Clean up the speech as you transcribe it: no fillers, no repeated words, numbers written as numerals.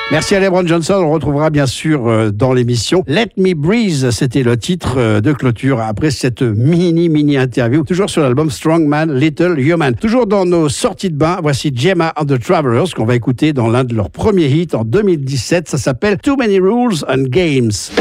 Merci à LeBron Johnson, on le retrouvera bien sûr dans l'émission. Let Me Breathe, c'était le titre de clôture après cette mini interview. Toujours sur l'album Strong Man, Little Human. Toujours dans nos sorties de bain, voici Gemma and the Travelers qu'on va écouter dans l'un de leurs premiers hits en 2017. Ça s'appelle Too Many Rules and Games.